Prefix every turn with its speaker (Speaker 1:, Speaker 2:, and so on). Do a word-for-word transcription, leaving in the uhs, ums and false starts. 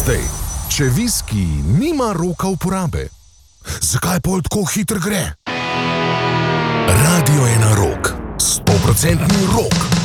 Speaker 1: Dej, če viski nima roka uporabe, zakaj pol tako hitro gre? Radio je na rok, sto procentni rok.